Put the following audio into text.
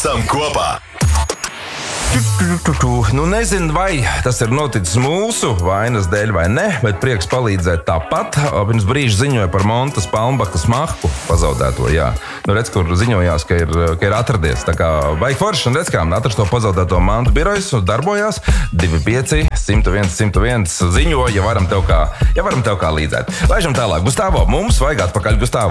Saucam kopā! Nu, nezinu, vai tas ir noticis mūsu vainas dēļ vai ne, bet prieks palīdzēt tāpat. Pirms brīža ziņoja par Montas Palmbakas mahku pazaudēto, jā. Nu, redz, kur ziņojās, ka ir atradies. Tā kā baigi forši, un redz, kā atrast to pazaudēto mantu birojas, darbojās 25 101 101 ziņo, ja varam tev kā līdzēt. Laižam tālāk. Gustavo, mums vajag atpakaļ, Gustavo.